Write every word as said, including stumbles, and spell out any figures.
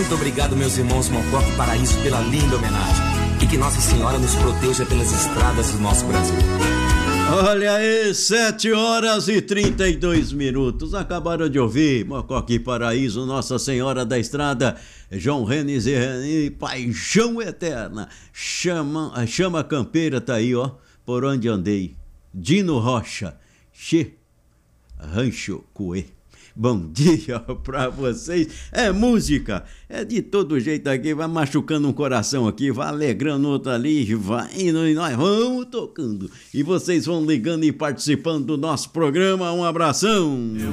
Muito obrigado, meus irmãos Mococa e Paraíso, pela linda homenagem. E que Nossa Senhora nos proteja pelas estradas do nosso Brasil. Olha aí, sete horas e trinta e dois minutos. Acabaram de ouvir Mococa e Paraíso, Nossa Senhora da Estrada, João Renes e Reni, Paixão Eterna. Chama, chama Campeira, tá aí, ó, Por Onde Andei. Dino Rocha, Che, Rancho Cuê. Bom dia pra vocês. É música, é de todo jeito aqui, vai machucando um coração aqui, vai alegrando outro ali, vai indo e nós vamos tocando. E vocês vão ligando e participando do nosso programa. Um abração.